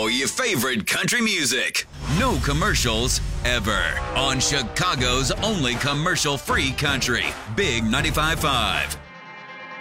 all your favorite country music. No commercials ever on Chicago's only commercial-free country. Big 95.5.